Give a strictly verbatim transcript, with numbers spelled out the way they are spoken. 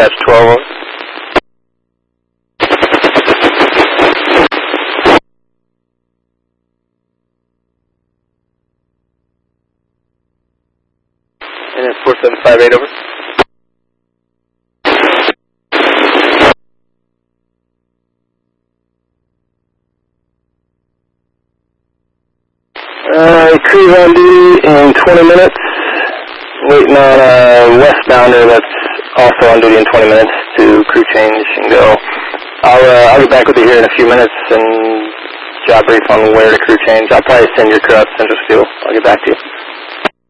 dispatch twelve over. And then four seven five eight over. Uh, crew's on duty in twenty minutes. Waiting on a westbounder that's also on duty in twenty minutes to crew change and go. I'll, uh, I'll get back with you here in a few minutes and job brief on where to crew change. I'll probably send your crew out to Central Steel. I'll get back to you.